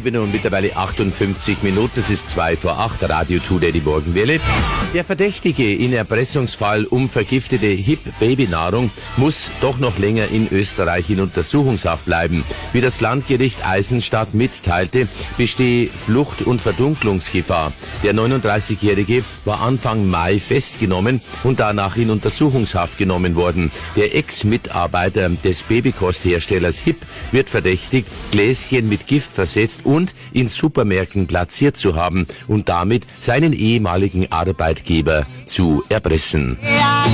7 und mittlerweile 58 Minuten. Es ist 2 vor 8, Radio Today, die Morgenwelle. Der Verdächtige in Erpressungsfall um vergiftete HIP-Babynahrung muss doch noch länger in Österreich in Untersuchungshaft bleiben. Wie das Landgericht Eisenstadt mitteilte, bestehe Flucht- und Verdunklungsgefahr. Der 39-Jährige war Anfang Mai festgenommen und danach in Untersuchungshaft genommen worden. Der Ex-Mitarbeiter des Babykostherstellers HIP wird verdächtigt, Gläschen mit Gift versetzt und in Supermärkten platziert zu haben und damit seinen ehemaligen Arbeitgeber zu erpressen.